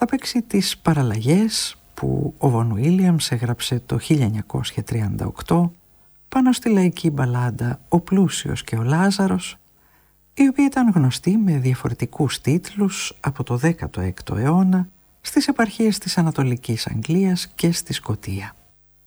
θα παίξει τις παραλλαγές που ο Βον Βίλιαμς έγραψε το 1938 πάνω στη λαϊκή μπαλάντα «Ο Πλούσιος και ο Λάζαρος», η οποία ήταν γνωστή με διαφορετικούς τίτλους από το 16ο αιώνα στις επαρχίες της Ανατολικής Αγγλίας και στη Σκωτία.